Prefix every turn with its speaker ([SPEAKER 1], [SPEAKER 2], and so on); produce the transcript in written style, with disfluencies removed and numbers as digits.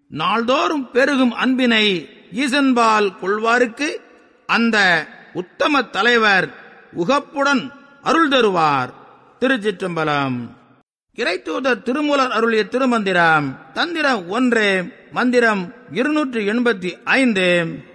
[SPEAKER 1] நாள்தோறும் பெருகும் அன்பினை ஈசன்பால் கொள்வாருக்கு அந்த உத்தம தலைவர் உகப்புடன் அருள் தருவார். திருச்சிற்றம்பலம். இறைத்தூதர் திருமூலர் அருளிய திருமந்திரம். தந்திரம் 1, மந்திரம் 285.